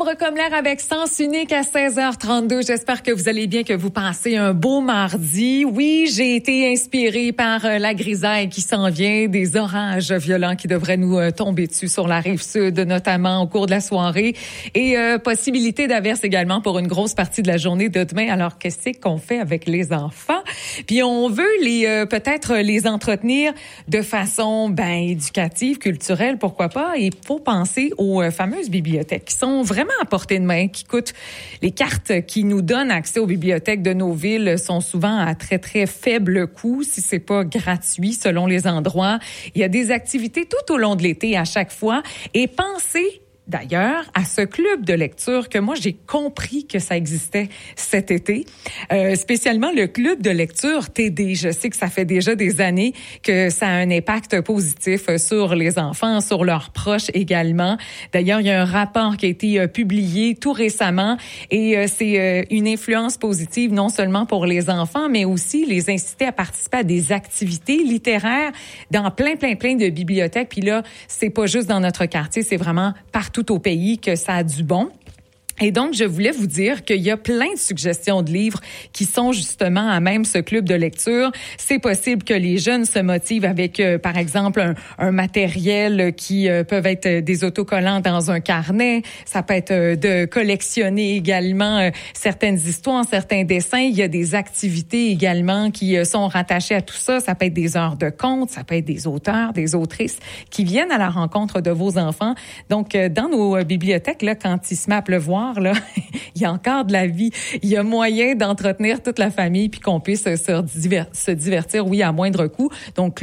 Libre comme l'air avec Sens unique à 16h32. J'espère que vous allez bien, que vous passez un beau mardi. Oui, j'ai été inspirée par la grisaille qui s'en vient, des orages violents qui devraient nous tomber dessus sur la rive sud, notamment au cours de la soirée, et possibilité d'averse également pour une grosse partie de la journée de demain. Alors, qu'est-ce qu'on fait avec les enfants? Puis on veut peut-être les entretenir de façon éducative, culturelle, pourquoi pas. Il faut penser aux fameuses bibliothèques qui sont vraiment à portée de main, qui coûtent. Les cartes qui nous donnent accès aux bibliothèques de nos villes sont souvent à très, très faible coût, si c'est pas gratuit selon les endroits. Il y a des activités tout au long de l'été à chaque fois. Et pensez d'ailleurs à ce club de lecture que moi, j'ai compris que ça existait cet été, spécialement le club de lecture TD. Je sais que ça fait déjà des années que ça a un impact positif sur les enfants, sur leurs proches également. D'ailleurs, il y a un rapport qui a été publié tout récemment et c'est une influence positive non seulement pour les enfants, mais aussi les inciter à participer à des activités littéraires dans plein de bibliothèques. Puis là, c'est pas juste dans notre quartier, c'est vraiment partout au pays que ça a du bon. Et donc, je voulais vous dire qu'il y a plein de suggestions de livres qui sont justement à même ce club de lecture. C'est possible que les jeunes se motivent avec, par exemple, un matériel qui peuvent être des autocollants dans un carnet. Ça peut être de collectionner également certaines histoires, certains dessins. Il y a des activités également qui sont rattachées à tout ça. Ça peut être des heures de conte, ça peut être des auteurs, des autrices qui viennent à la rencontre de vos enfants. Donc, dans nos bibliothèques, là, quand ils se mettent à pleuvoir, là, il y a encore de la vie. Il y a moyen d'entretenir toute la famille puis qu'on puisse se divertir, oui, à moindre coût. Donc,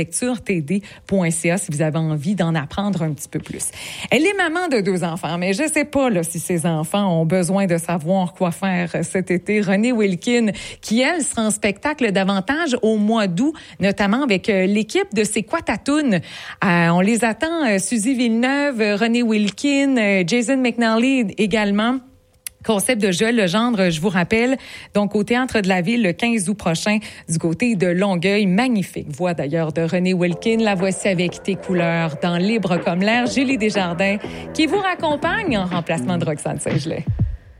clubdelecturetd.ca si vous avez envie d'en apprendre un petit peu plus. Elle est maman de 2 enfants, mais je sais pas là si ses enfants ont besoin de savoir quoi faire cet été. Renée Wilkin, qui, elle, sera en spectacle davantage au mois d'août, notamment avec l'équipe de C'est quoi ta toune? On les attend, Suzy Villeneuve, Renée Wilkin, Jason McNally également. Concept de Joël Legendre, je vous rappelle, donc au Théâtre de la Ville le 15 août prochain du côté de Longueuil. Magnifique voix d'ailleurs de Renée Wilkin. La voici avec Tes couleurs dans Libre comme l'air. Julie Desjardins qui vous raccompagne en remplacement de Roxane Saint-Gelais.